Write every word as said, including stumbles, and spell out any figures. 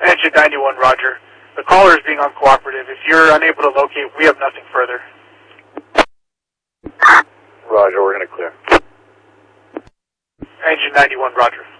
Engine ninety-one, roger. The caller is being uncooperative. If you're unable to locate, we have nothing further. Roger, we're going to clear. Engine ninety-one, roger.